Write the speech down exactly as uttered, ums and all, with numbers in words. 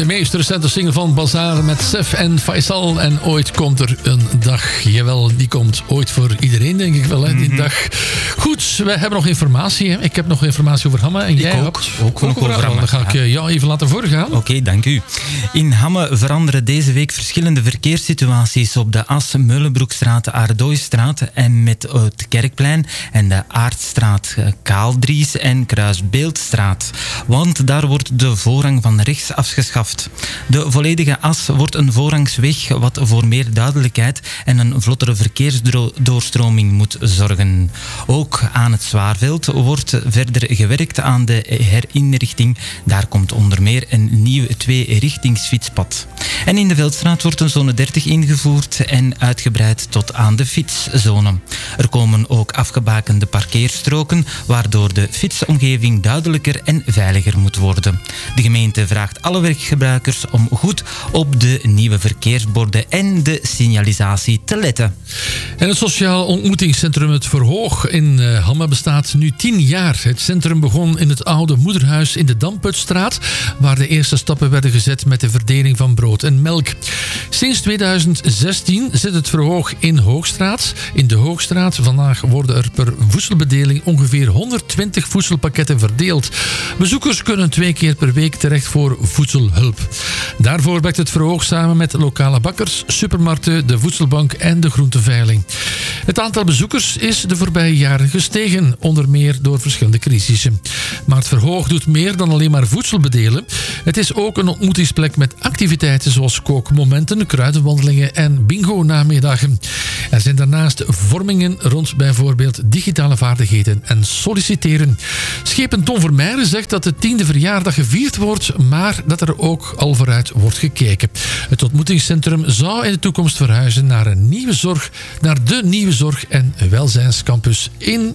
de meest recente single van Bazaar met Sef en Faisal. En ooit komt er een dag. Jawel, die komt ooit voor iedereen, denk ik wel, hè, die mm-hmm. dag. Goed, we hebben nog informatie. Hè. Ik heb nog informatie over Hamme. En jij ook. Ook, ook, ook over Hamme. Dan ga ik jou even laten voorgaan. Oké, okay, dank u. In Hamme veranderen deze week verschillende verkeerssituaties op de As, Meulenbroekstraat, Aardooistraat en met het Kerkplein en de Aardstraat, Kaaldries en Kruisbeeldstraat. Want daar wordt de voorrang van rechts afgeschaft. De volledige As wordt een voorrangsweg wat voor meer duidelijkheid en een vlottere verkeersdoorstroming moet zorgen. Ook aan het Zwaarveld wordt verder gewerkt aan de herinrichting. Daar komt onder meer een nieuw twee-richtingsfietspad. En in de Veldstraat wordt een zone dertig ingevoerd en uitgebreid tot aan de fietszone. Er komen ook afgebakende parkeerstroken, waardoor de fietsomgeving duidelijker en veiliger moet worden. De gemeente vraagt alle weggebruikers om goed op de nieuwe verkeersborden en de signalisatie te letten. En het sociaal ontmoetingscentrum Het Verhoog in uh, Hamme bestaat nu tien jaar. Het centrum begon in het oude moederhuis in de Damputstraat, waar de eerste stappen werden gezet met de verdeling van brood en melk. Sinds tweeduizend zestien zit Het Verhoog in Hoogstraat. In de Hoogstraat vandaag worden er per voedselbedeling ongeveer honderdtwintig voedselpakketten verdeeld. Bezoekers kunnen twee keer per week terecht voor voedselhulp. Daarvoor werkt Het Verhoog samen met lokale bakkers, supermarkten, de voedselbank en de groenteveiling. Het aantal bezoekers is de voorbije jaren gestegen, onder meer door verschillende crisissen. Maar Het Verhoog doet meer dan alleen maar voedsel bedelen. Het is ook een ontmoetingsplek met activiteiten zoals kookmomenten, kruidenwandelingen en bingo-namiddagen. Er zijn daarnaast vormingen rond bijvoorbeeld digitale vaardigheden en solliciteren. Schepen Ton Vermeijeren zegt dat de tiende verjaardag gevierd wordt, maar dat er ook al vooruit wordt gekeken. Het ontmoetingscentrum zou in de toekomst verhuizen naar een nieuwe zorg, naar de nieuwe zorg- en welzijnscampus in